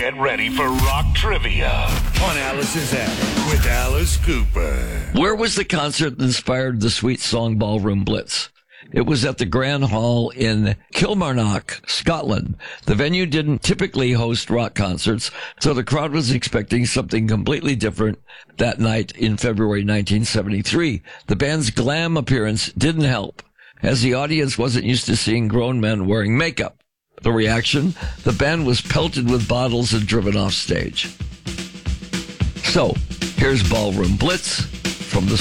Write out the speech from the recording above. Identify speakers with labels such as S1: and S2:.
S1: Get ready for rock trivia on Alice's Attic with Alice Cooper.
S2: Where was the concert that inspired the sweet song Ballroom Blitz? It was at the Grand Hall in Kilmarnock, Scotland. The venue didn't typically host rock concerts, so the crowd was expecting something completely different that night in February 1973. The band's glam appearance didn't help, as the audience wasn't used to seeing grown men wearing makeup. The reaction? The band was pelted with bottles and driven off stage. So, here's Ballroom Blitz from the